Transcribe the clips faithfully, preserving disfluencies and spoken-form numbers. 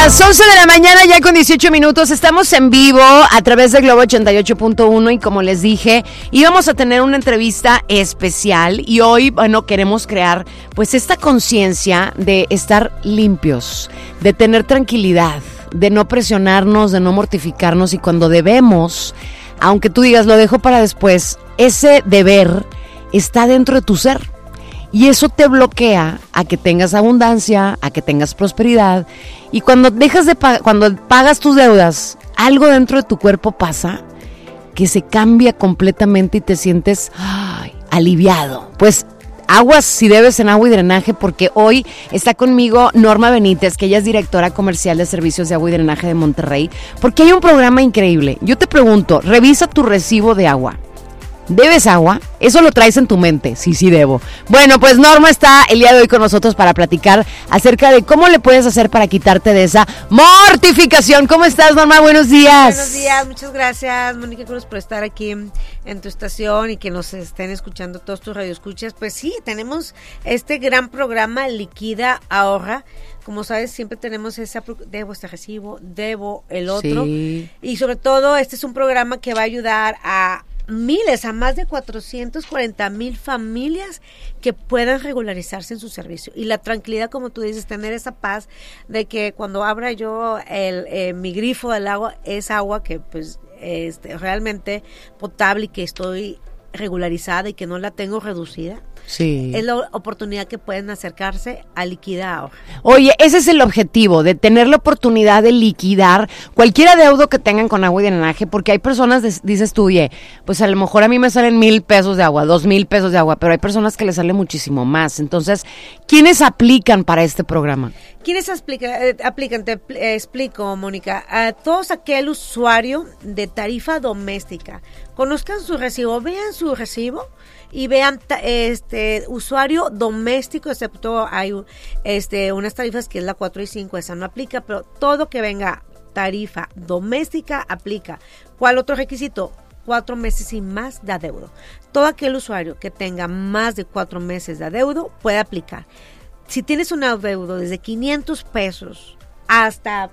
Las once de la mañana ya con dieciocho minutos, estamos en vivo a través de Globo ochenta y ocho punto uno y como les dije, íbamos a tener una entrevista especial y hoy, bueno, queremos crear pues esta conciencia de estar limpios, de tener tranquilidad, de no presionarnos, de no mortificarnos y cuando debemos, aunque tú digas lo dejo para después, ese deber está dentro de tu ser. Y eso te bloquea a que tengas abundancia, a que tengas prosperidad. Y cuando dejas de pag- cuando pagas tus deudas, algo dentro de tu cuerpo pasa que se cambia completamente y te sientes ay, aliviado. Pues aguas si debes en agua y drenaje, porque hoy está conmigo Norma Benítez, que ella es directora comercial de servicios de agua y drenaje de Monterrey, porque hay un programa increíble. Yo te pregunto, revisa tu recibo de agua. ¿Debes agua? Eso lo traes en tu mente. Sí, sí debo. Bueno, pues Norma está el día de hoy con nosotros para platicar acerca de cómo le puedes hacer para quitarte de esa mortificación. ¿Cómo estás, Norma? Buenos días. Buenos días, muchas gracias, Mónica Cruz, por estar aquí en tu estación y que nos estén escuchando todos tus radioescuchas. Pues sí, tenemos este gran programa Liquida, Ahorra. Como sabes, siempre tenemos esa, debo este recibo, debo el otro. Sí. Y sobre todo, este es un programa que va a ayudar a miles, a más de cuatrocientos cuarenta mil familias que puedan regularizarse en su servicio. Y la tranquilidad, como tú dices, tener esa paz de que cuando abra yo el eh, mi grifo del agua, es agua que pues este, realmente potable y que estoy regularizada y que no la tengo reducida. Sí. Es la oportunidad que pueden acercarse a Liquida Ahorra. Oye, ese es el objetivo, de tener la oportunidad de liquidar cualquier adeudo que tengan con agua y drenaje, porque hay personas, de, dices tú, oye, pues a lo mejor a mí me salen mil pesos de agua, dos mil pesos de agua, pero hay personas que les sale muchísimo más. Entonces, ¿quiénes aplican para este programa? ¿Quiénes aplica, eh, aplican? Te eh, explico, Mónica. A todos aquel usuario de tarifa doméstica, conozcan su recibo, vean su recibo y vean ta, este usuario doméstico, excepto hay este unas tarifas que es la cuatro y cinco, esa no aplica, pero todo que venga tarifa doméstica aplica. ¿Cuál otro requisito? Cuatro meses y más de adeudo. Todo aquel usuario que tenga más de cuatro meses de adeudo puede aplicar. Si tienes un adeudo desde quinientos pesos hasta,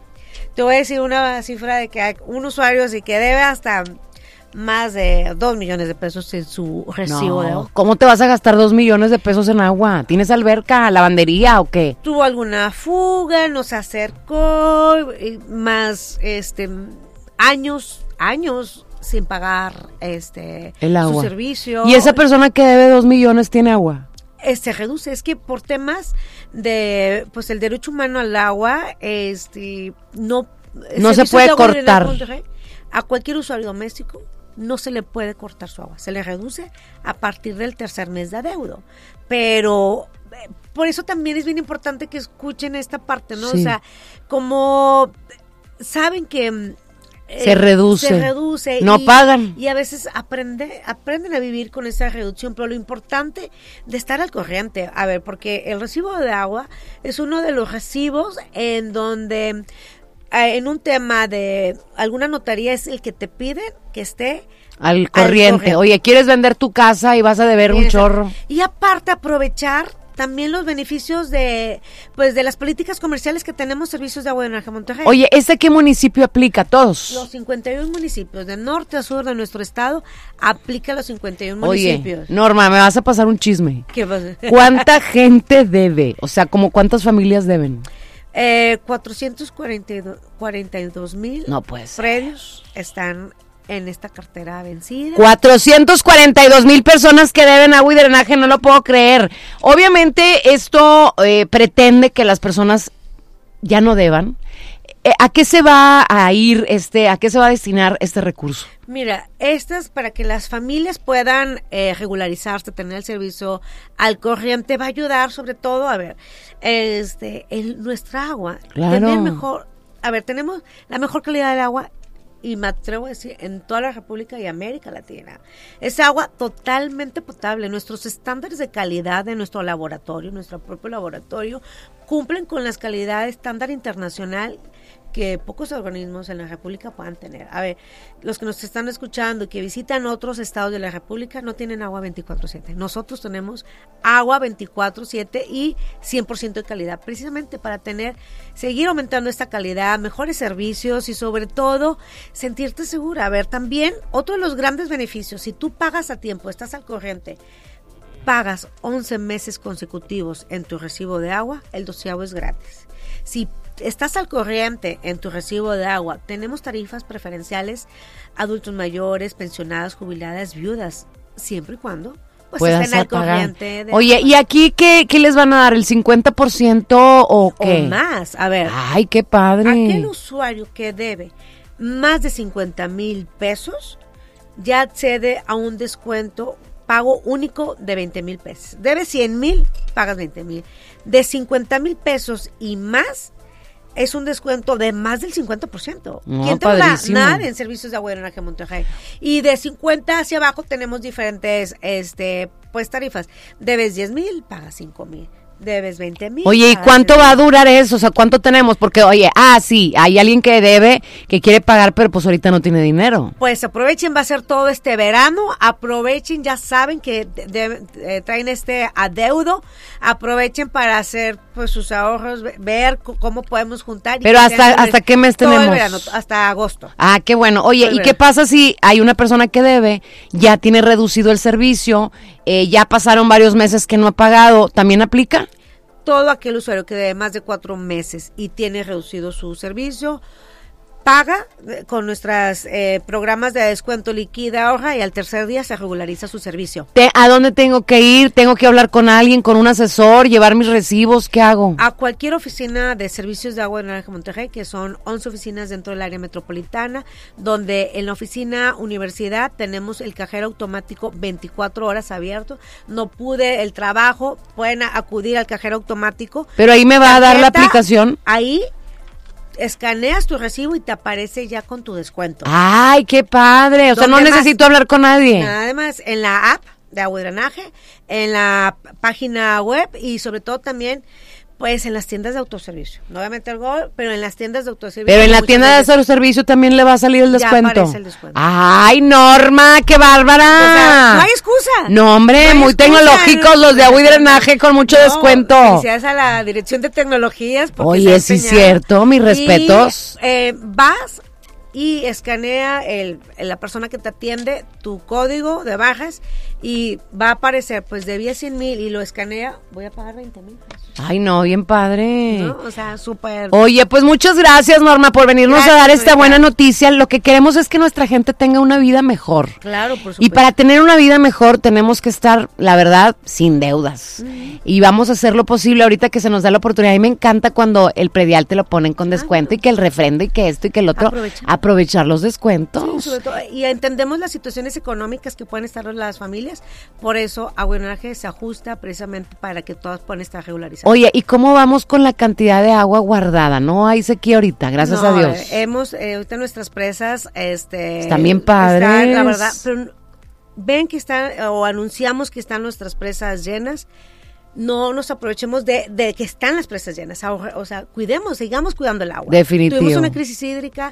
te voy a decir una cifra de que hay un usuario así que debe hasta más de dos millones de pesos en su recibo No, de agua. ¿cómo te vas a gastar dos millones de pesos en agua? ¿Tienes alberca, lavandería o qué? Tuvo alguna fuga, nos acercó, más este años, años sin pagar este el agua. Su servicio. ¿Y esa persona que debe dos millones tiene agua? Se reduce, es que por temas de pues el derecho humano al agua, este no no se puede cortar a cualquier usuario doméstico, no se le puede cortar su agua, se le reduce a partir del tercer mes de adeudo, pero eh, por eso también es bien importante que escuchen esta parte, ¿no? Sí. O sea, como saben que Se eh, reduce, se reduce no y, pagan. Y a veces aprende, aprenden a vivir con esa reducción, pero lo importante de estar al corriente, a ver, porque el recibo de agua es uno de los recibos en donde, eh, en un tema de alguna notaría es el que te piden que esté al corriente. al corriente. Oye, ¿quieres vender tu casa y vas a deber un chorro? Y aparte aprovechar también los beneficios de pues de las políticas comerciales que tenemos servicios de agua y drenaje Monterrey. Oye, ¿este qué municipio aplica? ¿Todos? Los cincuenta y uno municipios, de norte a sur de nuestro estado, aplica los cincuenta y uno Oye, municipios. Norma, me vas a pasar un chisme. ¿Qué pasa? ¿Cuánta gente debe? O sea, ¿como cuántas familias deben? Eh, cuatrocientos cuarenta y dos mil no, pues, predios están en esta cartera vencida. cuatrocientos cuarenta y dos mil personas que deben agua y drenaje, no lo puedo creer. Obviamente esto eh, pretende que las personas ya no deban. Eh, ¿A qué se va a ir este, a qué se va a destinar este recurso? Mira, esto es para que las familias puedan eh, regularizarse, tener el servicio al corriente, va a ayudar sobre todo, a ver, este, el, nuestra agua, claro. tener mejor, a ver, tenemos la mejor calidad de agua. Y me atrevo a decir, en toda la República y América Latina. Es agua totalmente potable. Nuestros estándares de calidad de nuestro laboratorio, nuestro propio laboratorio, cumplen con las calidades estándar internacional que pocos organismos en la República puedan tener. A ver, los que nos están escuchando y que visitan otros estados de la República no tienen agua veinticuatro siete. Nosotros tenemos agua veinticuatro siete y cien por ciento de calidad, precisamente para tener, seguir aumentando esta calidad, mejores servicios y sobre todo sentirte segura. A ver, también otro de los grandes beneficios, si tú pagas a tiempo, estás al corriente, pagas once meses consecutivos en tu recibo de agua, el doceavo es gratis. Si estás al corriente en tu recibo de agua, tenemos tarifas preferenciales, adultos mayores, pensionadas, jubiladas, viudas, siempre y cuando pues puedan estén al pagar. corriente. De Oye, agua. ¿y aquí qué, qué les van a dar? ¿El cincuenta por ciento o qué? O más, a ver. Ay, qué padre. Aquel usuario que debe más de cincuenta mil pesos ya accede a un descuento pago único de veinte mil pesos. Debe cien mil, pagas veinte mil. De cincuenta mil pesos y más, es un descuento de más del cincuenta por ciento. No, ¿Quién te va a dar? padrísimo. Nada en servicios de agua y drenaje Monterrey. Y de cincuenta hacia abajo tenemos diferentes este, pues tarifas. Debes diez mil, pagas cinco mil. Debes veinte mil. Oye, ¿y cuánto va a durar eso? O sea, ¿cuánto tenemos? Porque, oye, ah, sí, hay alguien que debe, que quiere pagar, pero pues ahorita no tiene dinero. Pues aprovechen, va a ser todo este verano, aprovechen, ya saben que de, de, eh, traen este adeudo, aprovechen para hacer pues sus ahorros, ver c- cómo podemos juntar. Y Pero que hasta, sean ¿hasta qué mes todo el tenemos? verano, hasta agosto. Ah, qué bueno. Oye, Todo ¿y el qué verano. pasa si hay una persona que debe, ya tiene reducido el servicio, eh, ya pasaron varios meses que no ha pagado, ¿también aplica? Todo aquel usuario que debe más de cuatro meses y tiene reducido su servicio, paga eh, con nuestros eh, programas de descuento, liquida, ahorra y al tercer día se regulariza su servicio. Te- ¿A dónde tengo que ir? ¿Tengo que hablar con alguien, con un asesor, llevar mis recibos? ¿Qué hago? A cualquier oficina de servicios de agua de Naranja Monterrey, que son once oficinas dentro del área metropolitana, donde en la oficina universidad tenemos el cajero automático veinticuatro horas abierto. No pude el trabajo, pueden a- acudir al cajero automático. Pero ahí me va a dar la Tarjeta, aplicación. Ahí escaneas tu recibo y te aparece ya con tu descuento. Ay, qué padre. O sea, no ¿Dónde más? necesito hablar con nadie. Además, en la app de agua y drenaje, en la p- página web y sobre todo también, pues en las tiendas de autoservicio. No voy a meter gol, pero en las tiendas de autoservicio. Pero en la muchas tienda de veces- servicio también le va a salir el Ya descuento. aparece el descuento. Ay, Norma, qué bárbara. O sea, no hay excusa. No, hombre, No hay muy excusa. tecnológicos los de agua y drenaje con mucho No, descuento. Felicidades a la Dirección de Tecnologías. porque Oye, se ha sí, empeñado. cierto, mis Y, respetos. eh, vas y escanea el, la persona que te atiende tu código de bajas y va a aparecer, pues debía cien mil y lo escanea, voy a pagar veinte mil pesos. Ay, no, bien padre. ¿No? O sea, súper. Oye, pues muchas gracias, Norma, por venirnos Gracias, a dar esta Mónica. buena noticia. Lo que queremos es que nuestra gente tenga una vida mejor. Claro, por supuesto. Y para tener una vida mejor tenemos que estar, la verdad, sin deudas. Mm. Y vamos a hacer lo posible ahorita que se nos da la oportunidad. A mí me encanta cuando el predial te lo ponen con descuento y que el refrendo y que esto y que el otro. Aprovechar. Aprovechar los descuentos. Sí, sobre todo, y entendemos las situaciones económicas que pueden estar las familias, por eso Agua y Drenaje se ajusta precisamente para que todas puedan estar regularizadas. Oye, ¿y cómo vamos con la cantidad de agua guardada? No hay sequía ahorita, gracias No, a Dios. eh, hemos, eh, ahorita nuestras presas, este... Están bien padres. están, la verdad, pero ven que están, o anunciamos que están nuestras presas llenas, no nos aprovechemos de, de que están las presas llenas, ahorra- o sea, cuidemos, sigamos cuidando el agua. Definitivo. Tuvimos una crisis hídrica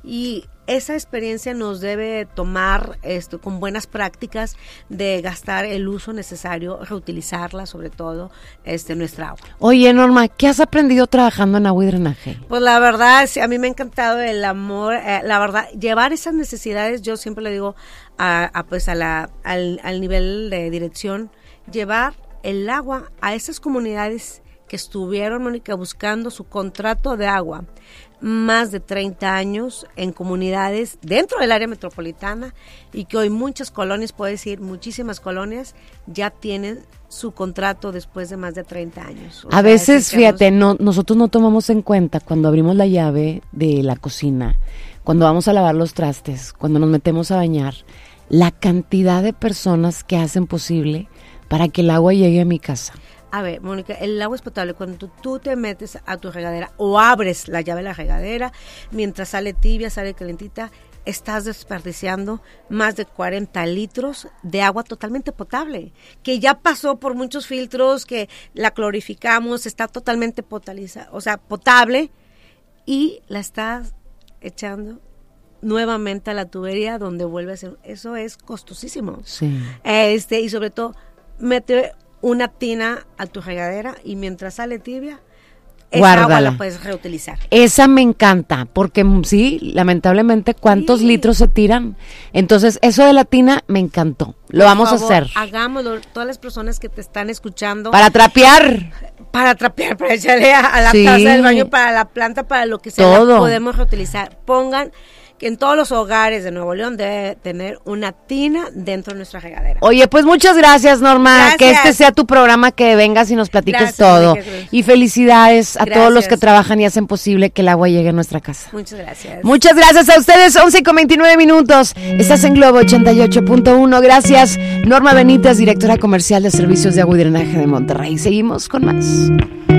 y esa experiencia nos debe tomar esto con buenas prácticas de gastar el uso necesario, reutilizarla, sobre todo, este, nuestra agua. Oye, Norma, ¿qué has aprendido trabajando en agua y drenaje? Pues la verdad, sí, a mí me ha encantado el amor, eh, la verdad, llevar esas necesidades, yo siempre le digo a, a, pues a la, al, al nivel de dirección, llevar el agua a esas comunidades que estuvieron, Mónica, buscando su contrato de agua más de treinta años en comunidades dentro del área metropolitana y que hoy muchas colonias, puedo decir, muchísimas colonias ya tienen su contrato después de más de treinta años. O A sea, veces, es que nos- fíjate, no, nosotros no tomamos en cuenta cuando abrimos la llave de la cocina, cuando vamos a lavar los trastes, cuando nos metemos a bañar, la cantidad de personas que hacen posible para que el agua llegue a mi casa. A ver, Mónica, el agua es potable cuando tú, tú te metes a tu regadera o abres la llave de la regadera, mientras sale tibia, sale calentita, estás desperdiciando más de cuarenta litros de agua totalmente potable, que ya pasó por muchos filtros, que la clorificamos, está totalmente potabilizada, o sea, potable, y la estás echando nuevamente a la tubería donde vuelve a ser. Eso es costosísimo. Sí. Este, y sobre todo, mete una tina a tu regadera y mientras sale tibia, esa Guárdala. agua la puedes reutilizar. Esa me encanta, porque mm, sí, lamentablemente, ¿cuántos Sí. litros se tiran? Entonces, eso de la tina me encantó. Lo Por vamos favor, a hacer. Hagámoslo, todas las personas que te están escuchando. Para trapear. Para trapear, para echarle a, a la Sí. taza del baño, para la planta, para lo que sea, Todo. la podemos reutilizar. Pongan que en todos los hogares de Nuevo León debe tener una tina dentro de nuestra regadera. Oye, pues muchas gracias, Norma. Gracias. Que este sea tu programa, que vengas y nos platiques Gracias, todo. gracias. Y felicidades a Gracias. todos los que trabajan y hacen posible que el agua llegue a nuestra casa. Muchas gracias. Muchas gracias a ustedes, once con veintinueve minutos. Estás en Globo ochenta y ocho punto uno. Gracias, Norma Benítez, directora comercial de Servicios de Agua y Drenaje de Monterrey. Seguimos con más.